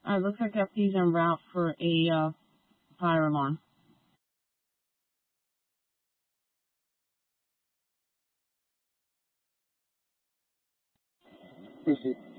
Looks like FD's en route for a fire alarm. Proceed.